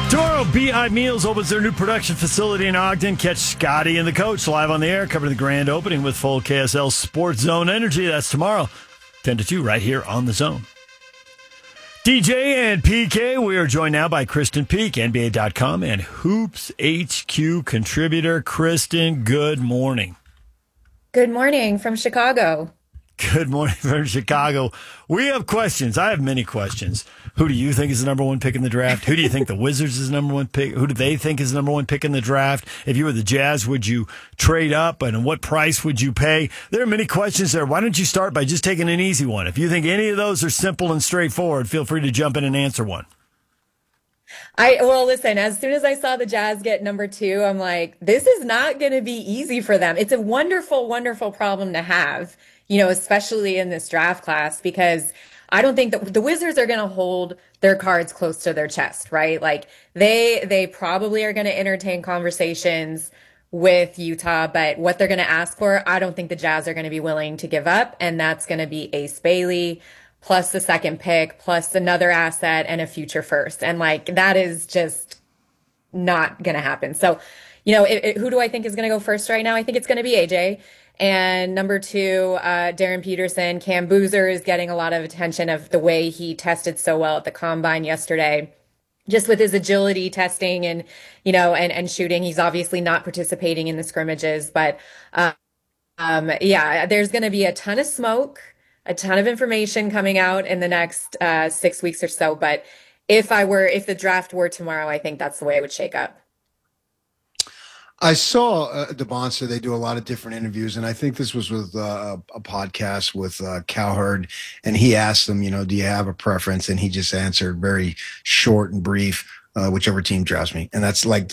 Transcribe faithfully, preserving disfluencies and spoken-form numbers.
Tomorrow, B I Meals opens their new production facility in Ogden. Catch Scotty and the coach live on the air, covering the grand opening with full K S L Sports Zone energy. That's tomorrow, ten to two, right here on the Zone. D J and P K, we are joined now by Kristen Peak, N B A dot com and Hoops H Q contributor. Kristen, good morning. Good morning from Chicago. Good morning from Chicago. We have questions. I have many questions. Who do you think is the number one pick in the draft? Who do you think the Wizards is the number one pick? Who do they think is the number one pick in the draft? If you were the Jazz, would you trade up? And what price would you pay? There are many questions there. Why don't you start by just taking an easy one? If you think any of those are simple and straightforward, feel free to jump in and answer one. I well, listen, as soon as I saw the Jazz get number two, I'm like, this is not going to be easy for them. It's a wonderful, wonderful problem to have, you know, especially in this draft class, because I don't think that the Wizards are going to hold their cards close to their chest, right? Like they they probably are going to entertain conversations with Utah, but what they're going to ask for, I don't think the Jazz are going to be willing to give up, and that's going to be Ace Bailey plus the second pick, plus another asset and a future first. And like, that is just not going to happen. So, you know, it, it, who do I think is going to go first right now? I think it's going to be A J. And number two, uh, Darren Peterson. Cam Boozer is getting a lot of attention of the way he tested so well at the combine yesterday, just with his agility testing and, you know, and, and shooting. He's obviously not participating in the scrimmages, but, uh, um, yeah, there's going to be a ton of smoke, a ton of information coming out in the next uh, six weeks or so. But if I were, if the draft were tomorrow, I think that's the way it would shake up. I saw uh, the Bonster. They do a lot of different interviews, and I think this was with uh, a podcast with uh, Cowherd, and he asked them, you know, do you have a preference? And he just answered very short and brief, uh, whichever team drafts me. And that's like